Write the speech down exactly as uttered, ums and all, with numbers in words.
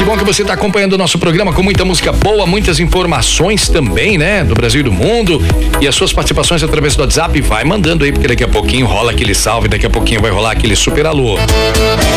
Que bom que você está acompanhando o nosso programa com muita música boa, muitas informações também, né? Do Brasil e do mundo. E as suas participações através do WhatsApp, vai mandando aí, porque daqui a pouquinho rola aquele salve, daqui a pouquinho vai rolar aquele super alô.